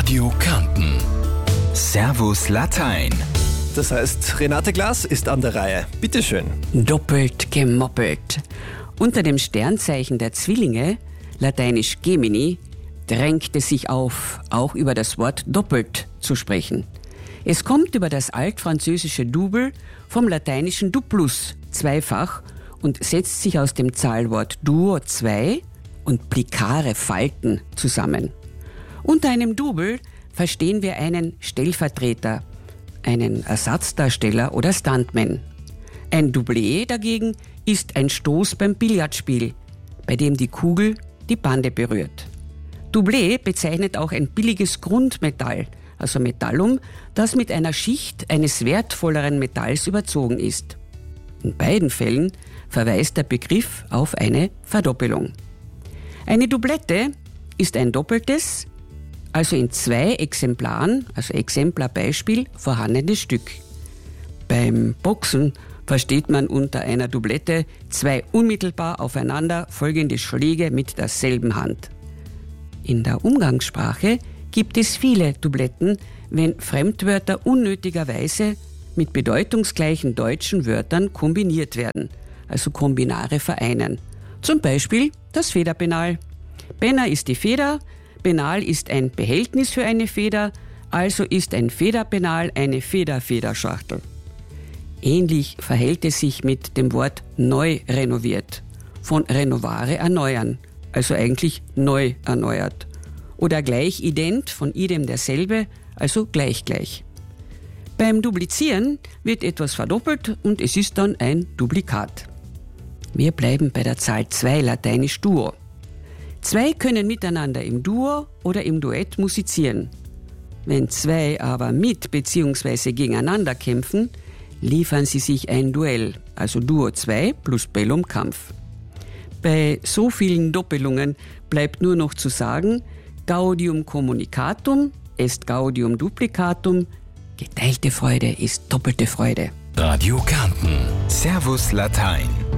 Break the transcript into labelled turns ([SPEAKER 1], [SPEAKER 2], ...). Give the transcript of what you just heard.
[SPEAKER 1] Radio Kärnten. Servus Latein.
[SPEAKER 2] Das heißt, Renate Glas ist an der Reihe. Bitteschön.
[SPEAKER 3] Doppelt gemoppelt. Unter dem Sternzeichen der Zwillinge, lateinisch Gemini, drängt es sich auf, auch über das Wort doppelt zu sprechen. Es kommt über das altfranzösische double vom lateinischen duplus, zweifach, und setzt sich aus dem Zahlwort duo, zwei, und plicare, falten, zusammen. Unter einem Double verstehen wir einen Stellvertreter, einen Ersatzdarsteller oder Stuntman. Ein Doublé dagegen ist ein Stoß beim Billardspiel, bei dem die Kugel die Bande berührt. Doublé bezeichnet auch ein billiges Grundmetall, also Metallum, das mit einer Schicht eines wertvolleren Metalls überzogen ist. In beiden Fällen verweist der Begriff auf eine Verdoppelung. Eine Doublette ist ein doppeltes, also in 2 Exemplaren, also Exemplarbeispiel, vorhandenes Stück. Beim Boxen versteht man unter einer Doublette 2 unmittelbar aufeinander folgende Schläge mit derselben Hand. In der Umgangssprache gibt es viele Doubletten, wenn Fremdwörter unnötigerweise mit bedeutungsgleichen deutschen Wörtern kombiniert werden, also Kombinare vereinen. Zum Beispiel das Federpenal. Penna ist die Feder, Penal ist ein Behältnis für eine Feder, also ist ein Federpenal eine Federschachtel. Ähnlich verhält es sich mit dem Wort neu renoviert, von renovare erneuern, also eigentlich neu erneuert. Oder gleich ident, von idem derselbe, also gleich. Beim Duplizieren wird etwas verdoppelt und es ist dann ein Duplikat. Wir bleiben bei der Zahl 2, lateinisch Duo. 2 können miteinander im Duo oder im Duett musizieren. Wenn 2 aber mit bzw. gegeneinander kämpfen, liefern sie sich ein Duell, also Duo 2 plus Bellum Kampf. Bei so vielen Doppelungen bleibt nur noch zu sagen, Gaudium communicatum est Gaudium duplicatum, geteilte Freude ist doppelte Freude.
[SPEAKER 1] Radio Kärnten. Servus Latein.